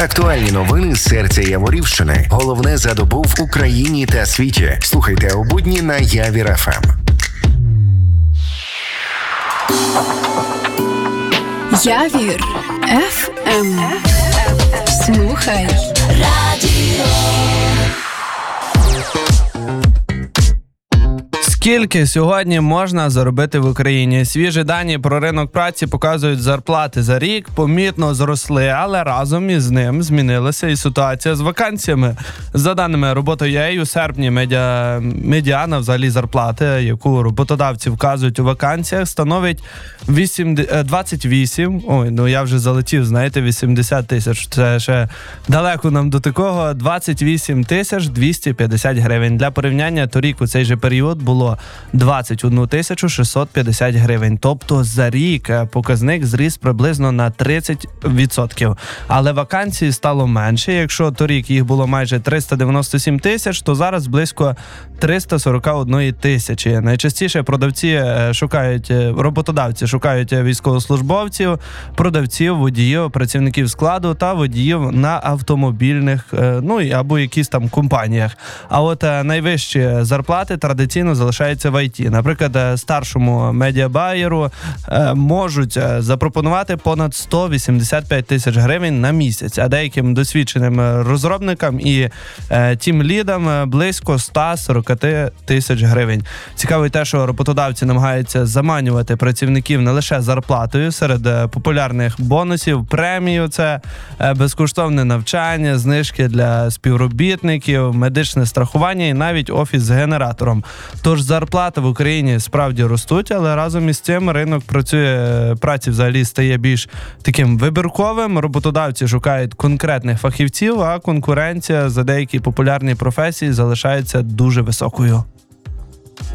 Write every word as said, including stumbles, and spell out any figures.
Актуальні новини з серця Яворівщини. Головне за добу в Україні та світі. Слухайте у будні на Явір еф ем. Явір еф ем. Слухай радіо. Скільки сьогодні можна заробити в Україні? Свіжі дані про ринок праці показують, зарплати за рік помітно зросли, але разом із ним змінилася і ситуація з вакансіями. За даними робота.ua, у серпні медіа, медіана взагалі зарплати, яку роботодавці вказують у вакансіях, становить двадцять вісім, ой, ну я вже залетів, знаєте, вісімдесят тисяч, це ще далеко нам до такого, двадцять вісім тисяч двісті п'ятдесят гривень. Для порівняння, торік у цей же період було двадцять одну тисячу шістсот п'ятдесят гривень. Тобто за рік показник зріс приблизно на тридцять відсотків. Але вакансій стало менше. Якщо торік їх було майже триста дев'яносто сім тисяч, то зараз близько триста сорок одна тисячі. Найчастіше продавці шукають, роботодавці шукають військовослужбовців, продавців, водіїв, працівників складу та водіїв на автомобільних, ну або якісь там компаніях. А от найвищі зарплати традиційно залишаються в ай ті. Наприклад, старшому медіабайеру можуть запропонувати понад сто вісімдесят п'ять тисяч гривень на місяць, а деяким досвідченим розробникам і тім-лідам близько сто сорок тисяч гривень. Цікаво й те, що роботодавці намагаються заманювати працівників не лише зарплатою. Серед популярних бонусів премії – це безкоштовне навчання, знижки для співробітників, медичне страхування і навіть офіс з генератором. Тож зарплати в Україні справді ростуть, але разом із цим ринок працює, праці взагалі стає більш таким вибірковим. Роботодавці шукають конкретних фахівців, а конкуренція за деякі популярні професії залишається дуже високою.